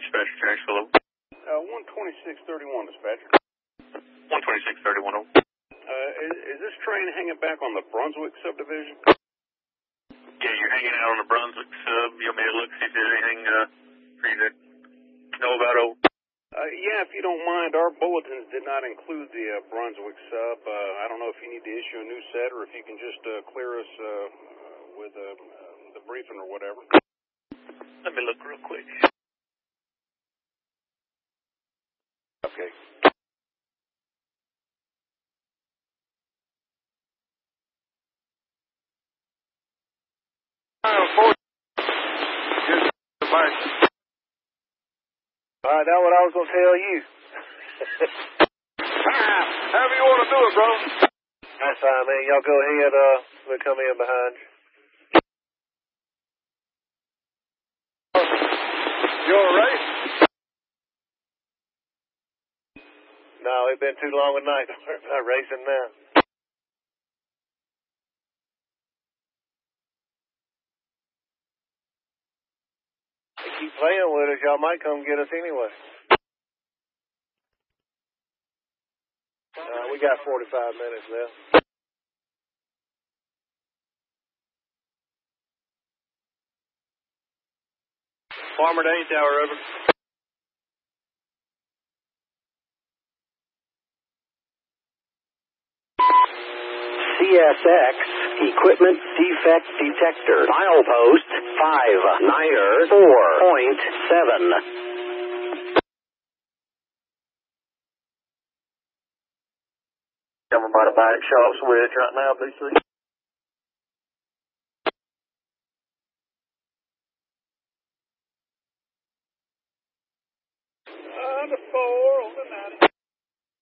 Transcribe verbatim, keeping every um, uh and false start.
Dispatcher, Jax, hello. Uh, one twenty-six thirty-one, dispatcher. one twenty-six thirty-one, oh. Uh, is, is this train hanging back on the Brunswick subdivision? Yeah, you're hanging out on the Brunswick sub. You want me to look, see if there's anything uh, for you to know about, oh? Uh, yeah, if you don't mind, our bulletins did not include the uh, Brunswick sub. Uh, I don't know if you need to issue a new set or if you can just uh, clear us uh, with uh, the briefing or whatever. Let me look real quick. Okay. All right, now what I was going to tell you. However you want to do it, bro. That's fine, man. Y'all go ahead. Uh, we'll come in behind you. You all right? No, it's been too long a night. I'm not racing now. They keep playing with us. Y'all might come get us anyway. Uh, we got forty-five minutes left. Farmer to eight hour, over. C S X Equipment Defect Detector. Milepost five niner four point seven. Coming by the bike shop switch right now, B C. Uh, the four on the ninety.